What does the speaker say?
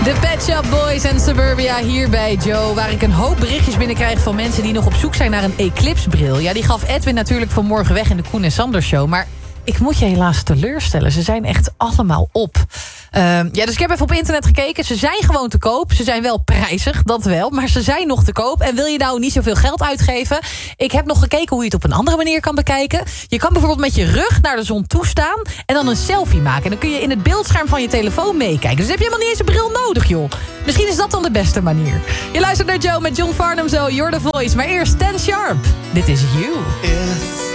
De Pet Shop Boys en Suburbia hier bij Joe. Waar ik een hoop berichtjes binnenkrijg van mensen die nog op zoek zijn naar een Eclipse-bril. Ja, die gaf Edwin natuurlijk vanmorgen weg in de Koen en Sander show. Maar ik moet je helaas teleurstellen. Ze zijn echt allemaal op. Dus ik heb even op internet gekeken. Ze zijn gewoon te koop. Ze zijn wel prijzig, dat wel. Maar ze zijn nog te koop. En wil je nou niet zoveel geld uitgeven? Ik heb nog gekeken hoe je het op een andere manier kan bekijken. Je kan bijvoorbeeld met je rug naar de zon toestaan en dan een selfie maken. En dan kun je in het beeldscherm van je telefoon meekijken. Dus heb je helemaal niet eens een bril nodig, joh. Misschien is dat dan de beste manier. Je luistert naar Joe met John Farnham zo, You're the Voice. Maar eerst Ten Sharp. Dit is You.